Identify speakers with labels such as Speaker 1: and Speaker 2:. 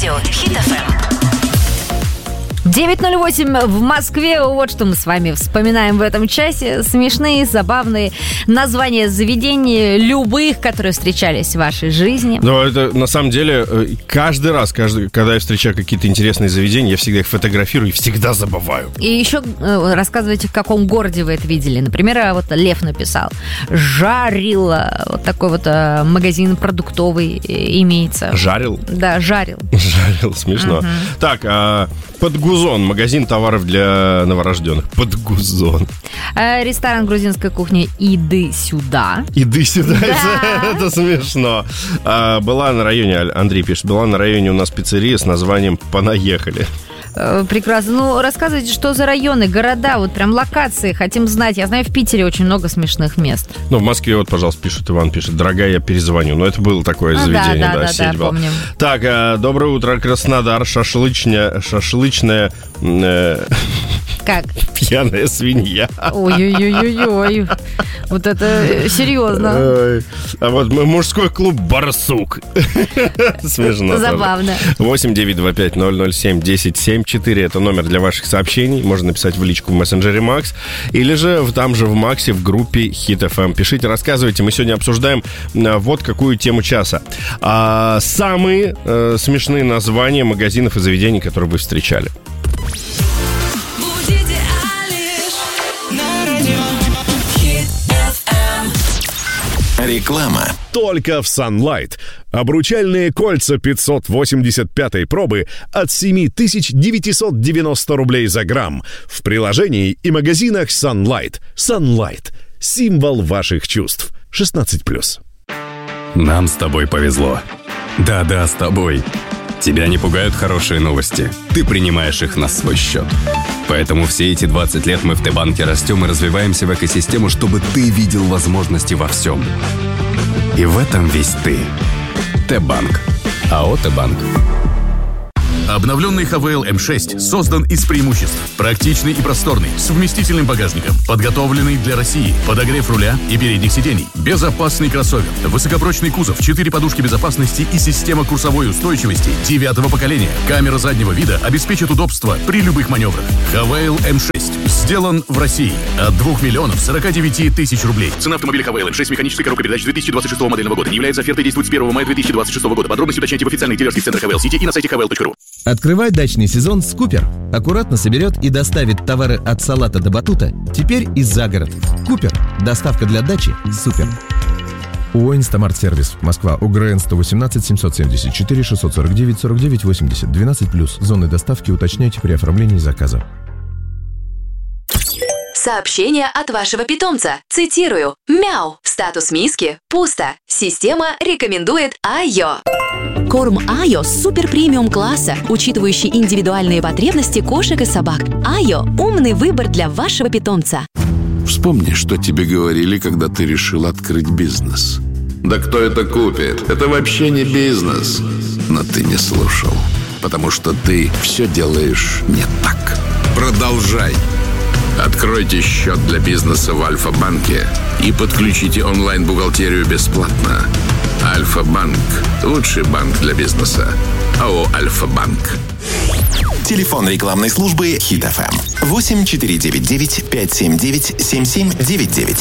Speaker 1: Радио Хит FM.
Speaker 2: 9:08 в Москве. Вот что мы с вами вспоминаем в этом часе. Смешные, забавные названия заведений, любых, которые встречались в вашей жизни.
Speaker 3: Но это на самом деле каждый раз, когда я встречаю какие-то интересные заведения, я всегда их фотографирую и всегда забываю.
Speaker 2: И еще рассказывайте, в каком городе вы это видели. Например, вот Лев написал: «Жарил». Вот такой вот магазин продуктовый имеется.
Speaker 3: Жарил?
Speaker 2: Да, жарил.
Speaker 3: Жарил, смешно.
Speaker 2: Угу.
Speaker 3: Так, Подгузон, магазин товаров для новорожденных. Подгузон.
Speaker 2: Ресторан грузинской кухни «Иди сюда».
Speaker 3: «Иди сюда»,
Speaker 2: да.
Speaker 3: это смешно. Была на районе, Андрей пишет, была на районе у нас пиццерия с названием «Понаехали».
Speaker 2: Прекрасно. Ну, рассказывайте, что за районы, города, вот прям локации. Хотим знать. Я знаю, в Питере очень много смешных мест.
Speaker 3: Ну, в Москве вот, пожалуйста, пишет, Иван пишет: «Дорогая, я перезвоню». Ну, это было такое заведение,
Speaker 2: да, помним.
Speaker 3: Так, доброе утро, Краснодар. Шашлычная...
Speaker 2: Как?
Speaker 3: Пьяная свинья.
Speaker 2: Ой-ой-ой-ой-ой. Вот это серьезно.
Speaker 3: А вот мужской клуб «Барсук». Смешно.
Speaker 2: Забавно.
Speaker 3: 8-925-007-1074. Это номер для ваших сообщений. Можно написать в личку в мессенджере Макс. Или же там же в Максе в группе Hit FM. Пишите, рассказывайте. Мы сегодня обсуждаем вот какую тему часа. Самые смешные названия магазинов и заведений, которые вы встречали.
Speaker 4: Реклама.
Speaker 5: Только в Sunlight. Обручальные кольца 585 пробы от 7990 рублей за грамм. В приложении и магазинах Sunlight. Sunlight. Символ ваших чувств. 16+.
Speaker 6: Нам с тобой повезло. Да-да, с тобой. Тебя не пугают хорошие новости. Ты принимаешь их на свой счет. Поэтому все эти 20 лет мы в Т-банке растем и развиваемся в экосистему, чтобы ты видел возможности во всем. И в этом весь ты. Т-банк. АО Т-банк.
Speaker 7: Обновленный Хавейл М6 создан из преимуществ. Практичный и просторный, с вместительным багажником, подготовленный для России, подогрев руля и передних сидений, безопасный кроссовер, высокопрочный кузов, 4 подушки безопасности и система курсовой устойчивости 9-го поколения. Камера заднего вида обеспечит удобство при любых маневрах. Хавейл М6 сделан в России от 2 49 тысяч рублей. Цена автомобиля Хавейл М6 механической коробкой передач 2026 модельного года. Не является офертой, действует с 1 мая 2026 года. Подробности уточняйте в официальных дилерских центрах Хавейл Сити и на сайте havel.ru.
Speaker 8: Открывай дачный сезон с Купер. Аккуратно соберет и доставит товары от салата до батута. Теперь и за город. Купер. Доставка для дачи. Супер.
Speaker 9: ООО «Инстамарт-сервис». Москва. УГРН 118 774 649 49 80. 12+. Зоны доставки уточняйте при оформлении заказа.
Speaker 1: Сообщение от вашего питомца. Цитирую. Мяу. Статус миски. Пусто. Система рекомендует Айо. Корм Айо супер премиум класса, учитывающий индивидуальные потребности кошек и собак. Айо – умный выбор для вашего питомца.
Speaker 4: Вспомни, что тебе говорили, когда ты решил открыть бизнес. Да кто это купит? Это вообще не бизнес. Но ты не слушал, потому что ты все делаешь не так. Продолжай. Откройте счет для бизнеса в Альфа-банке и подключите онлайн-бухгалтерию бесплатно. Альфа-банк – лучший банк для бизнеса. АО «Альфа-банк».
Speaker 10: Телефон рекламной службы Hit FM 8499 579 7799.